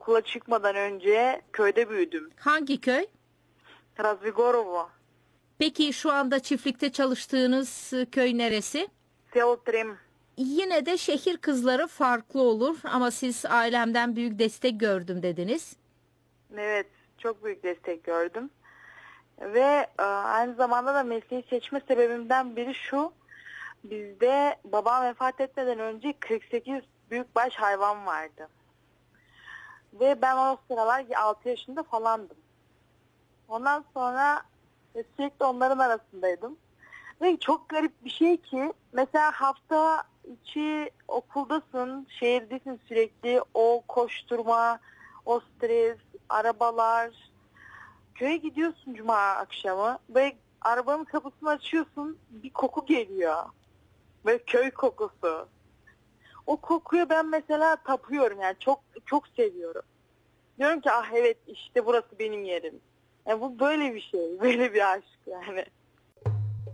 okula çıkmadan önce köyde büyüdüm. Hangi köy? Razvigorovo. Peki şu anda çiftlikte çalıştığınız köy neresi? Selo Trim. Yine de şehir kızları farklı olur ama siz ailemden büyük destek gördüm dediniz. Evet, çok büyük destek gördüm. Ve aynı zamanda da mesleği seçme sebebimden biri şu. Bizde babam vefat etmeden önce 48 büyükbaş hayvan vardı. Ve ben o sıralar 6 yaşında falandım. Ondan sonra sürekli onların arasındaydım. Ve çok garip bir şey ki mesela hafta içi okuldasın, şehirdesin sürekli, o koşturma, o stres, arabalar. Köye gidiyorsun cuma akşamı ve arabanın kapısını açıyorsun, bir koku geliyor. Böyle köy kokusu. O kokuyu ben mesela tapıyorum, yani çok çok seviyorum. Diyorum ki ah evet, işte burası benim yerim. Yani bu böyle bir şey, böyle bir aşk yani.